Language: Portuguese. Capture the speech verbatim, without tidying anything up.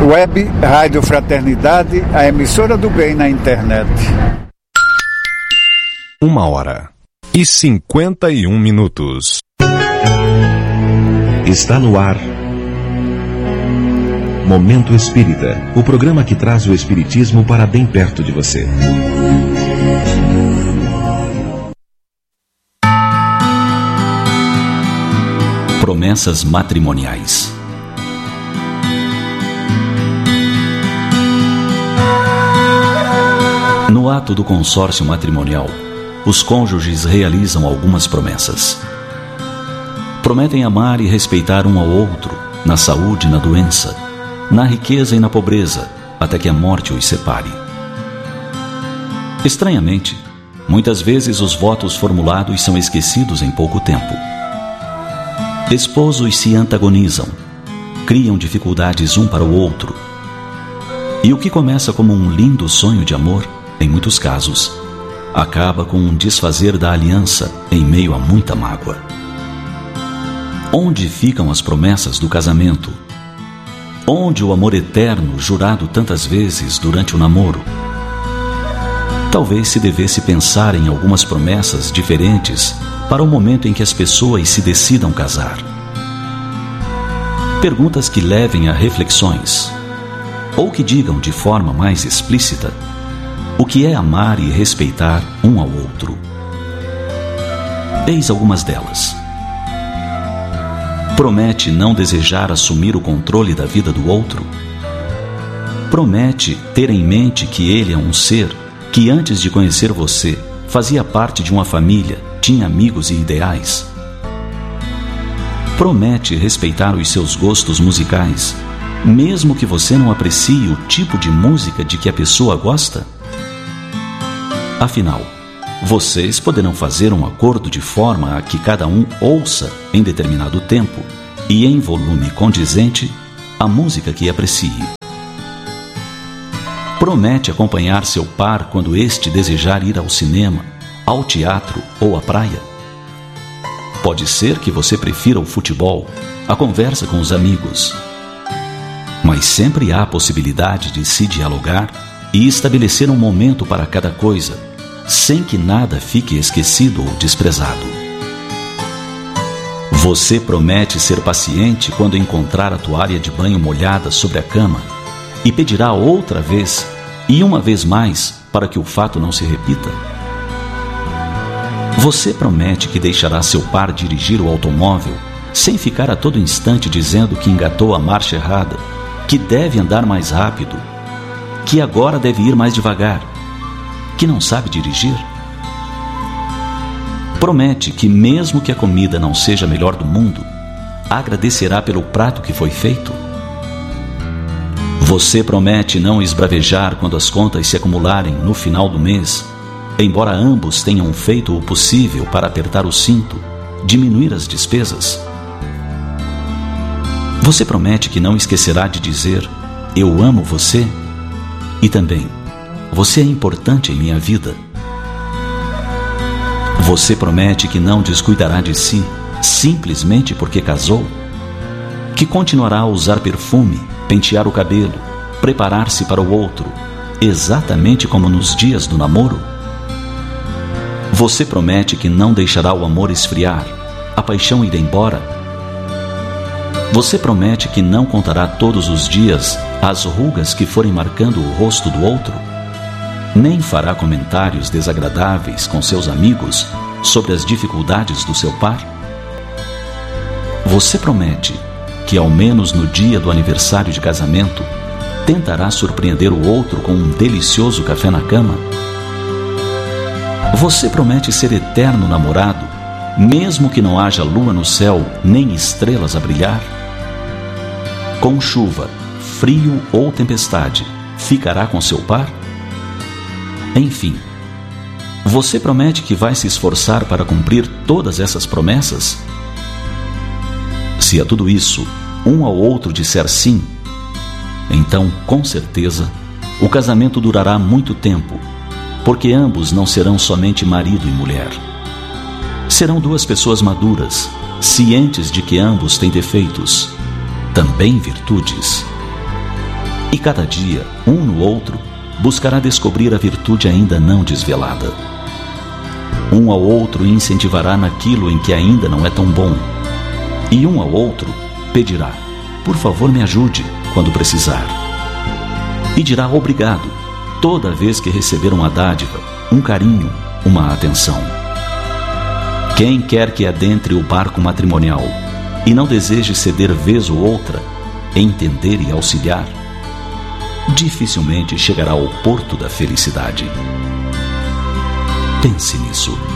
Web Rádio Fraternidade, a emissora do bem na internet. Uma hora e cinquenta e um minutos. Está no ar Momento Espírita, o programa que traz o espiritismo para bem perto de você. Promessas matrimoniais. No ato do consórcio matrimonial, os cônjuges realizam algumas promessas. Prometem amar e respeitar um ao outro, na saúde e na doença, na riqueza e na pobreza, até que a morte os separe. Estranhamente, muitas vezes os votos formulados são esquecidos em pouco tempo. Esposos se antagonizam, criam dificuldades um para o outro. E o que começa como um lindo sonho de amor, em muitos casos, acaba com um desfazer da aliança em meio a muita mágoa. Onde ficam as promessas do casamento? Onde o amor eterno jurado tantas vezes durante o namoro? Talvez se devesse pensar em algumas promessas diferentes para o momento em que as pessoas se decidam casar. Perguntas que levem a reflexões, ou que digam de forma mais explícita o que é amar e respeitar um ao outro. Eis algumas delas. Promete não desejar assumir o controle da vida do outro? Promete ter em mente que ele é um ser que antes de conhecer você fazia parte de uma família, tinha amigos e ideais? Promete respeitar os seus gostos musicais, mesmo que você não aprecie o tipo de música de que a pessoa gosta? Afinal, vocês poderão fazer um acordo de forma a que cada um ouça em determinado tempo e em volume condizente a música que aprecie. Promete acompanhar seu par quando este desejar ir ao cinema, ao teatro ou à praia? Pode ser que você prefira o futebol, a conversa com os amigos, mas sempre há a possibilidade de se dialogar e estabelecer um momento para cada coisa, sem que nada fique esquecido ou desprezado. Você promete ser paciente quando encontrar a toalha de banho molhada sobre a cama e pedirá outra vez e uma vez mais para que o fato não se repita? Você promete que deixará seu par dirigir o automóvel sem ficar a todo instante dizendo que engatou a marcha errada, que deve andar mais rápido, que agora deve ir mais devagar, que não sabe dirigir? Promete que mesmo que a comida não seja a melhor do mundo, agradecerá pelo prato que foi feito? Você promete não esbravejar quando as contas se acumularem no final do mês, embora ambos tenham feito o possível para apertar o cinto, diminuir as despesas? Você promete que não esquecerá de dizer "eu amo você" e também "você é importante em minha vida"? Você promete que não descuidará de si simplesmente porque casou? Que continuará a usar perfume, pentear o cabelo, preparar-se para o outro, exatamente como nos dias do namoro? Você promete que não deixará o amor esfriar, a paixão ir embora? Você promete que não contará todos os dias as rugas que forem marcando o rosto do outro? Nem fará comentários desagradáveis com seus amigos sobre as dificuldades do seu par? Você promete que, ao menos no dia do aniversário de casamento, tentará surpreender o outro com um delicioso café na cama? Você promete ser eterno namorado, mesmo que não haja lua no céu nem estrelas a brilhar? Com chuva, frio ou tempestade, ficará com seu par? Enfim, você promete que vai se esforçar para cumprir todas essas promessas? Se a tudo isso, um ao outro disser sim, então, com certeza, o casamento durará muito tempo, porque ambos não serão somente marido e mulher. Serão duas pessoas maduras, cientes de que ambos têm defeitos, também virtudes. E cada dia, um no outro, buscará descobrir a virtude ainda não desvelada. Um ao outro incentivará naquilo em que ainda não é tão bom. E um ao outro pedirá: por favor, me ajude quando precisar. E dirá obrigado toda vez que receber uma dádiva, um carinho, uma atenção. Quem quer que adentre o barco matrimonial e não deseje ceder vez ou outra, entender e auxiliar, dificilmente chegará ao porto da felicidade. Pense nisso.